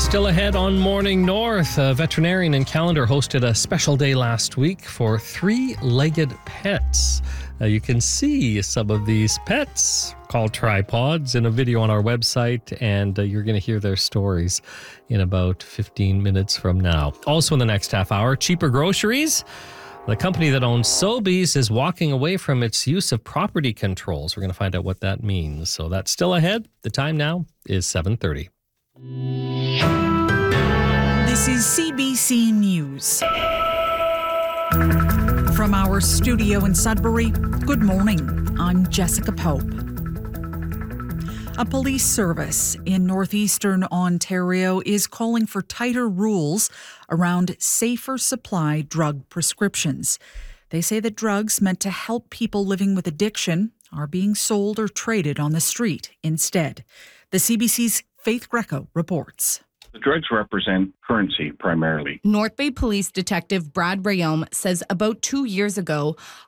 Still ahead on Morning North. A veterinarian in Callander hosted a special day last week for three-legged pets. You can see some of these pets called tripods in a video on our website, and you're going to hear their stories in about 15 minutes from now. Also in the next half hour, cheaper groceries. The company that owns Sobeys is walking away from its use of property controls. We're going to find out what that means. So that's still ahead. The time now is 7:30. This is CBC News. From our studio in Sudbury, good morning. I'm Jessica Pope. A police service in northeastern Ontario is calling for tighter rules around safer supply drug prescriptions. They say that drugs meant to help people living with addiction are being sold or traded on the street instead. The CBC's Faith Greco reports. The drugs represent currency primarily. North Bay Police Detective Brad Rayome says about 2 years ago,